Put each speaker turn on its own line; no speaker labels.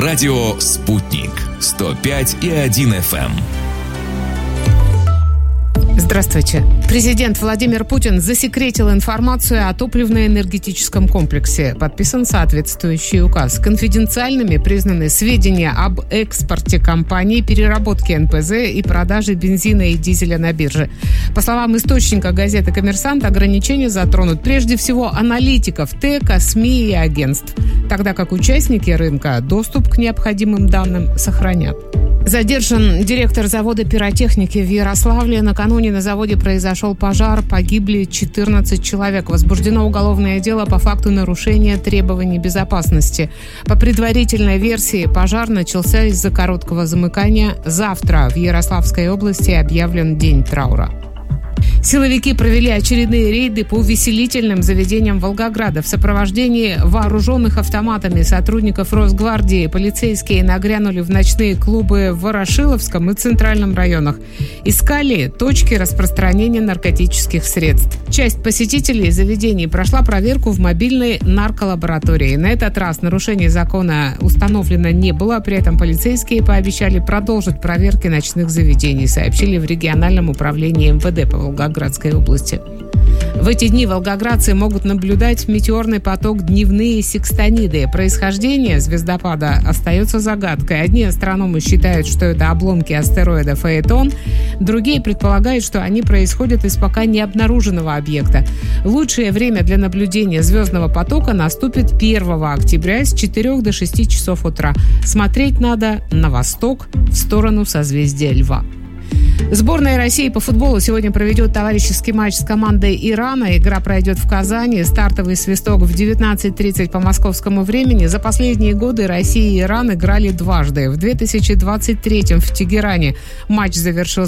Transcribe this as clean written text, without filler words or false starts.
Радио «Спутник» 105,1 FM.
Здравствуйте. Президент Владимир Путин засекретил информацию о топливно-энергетическом комплексе. Подписан соответствующий указ. Конфиденциальными признаны сведения об экспорте компании, переработке НПЗ и продаже бензина и дизеля на бирже. По словам источника газеты «Коммерсант», ограничения затронут прежде всего аналитиков, ТЭКа, СМИ и агентств, тогда как участники рынка доступ к необходимым данным сохранят. Задержан директор завода пиротехники в Ярославле. Накануне на заводе произошел пожар, погибли 14 человек. Возбуждено уголовное дело по факту нарушения требований безопасности. По предварительной версии, пожар начался из-за короткого замыкания. Завтра в Ярославской области объявлен день траура. Силовики провели очередные рейды по увеселительным заведениям Волгограда. В сопровождении вооруженных автоматами сотрудников Росгвардии полицейские нагрянули в ночные клубы в Ворошиловском и Центральном районах. Искали точки распространения наркотических средств. Часть посетителей заведений прошла проверку в мобильной нарколаборатории. На этот раз нарушений закона установлено не было. При этом полицейские пообещали продолжить проверки ночных заведений, сообщили в региональном управлении МВД по Волгоградской области. В эти дни волгоградцы могут наблюдать метеорный поток дневные секстониды. Происхождение звездопада остается загадкой. Одни астрономы считают, что это обломки астероида Фаэтон, другие предполагают, что они происходят из пока не обнаруженного объекта. Лучшее время для наблюдения звездного потока наступит 1 октября с 4 до 6 часов утра. Смотреть надо на восток, в сторону созвездия Льва. Сборная России по футболу сегодня проведет товарищеский матч с командой Ирана. Игра пройдет в Казани. Стартовый свисток в 19:30 по московскому времени. За последние годы Россия и Иран играли дважды. В 2023 в Тегеране матч завершился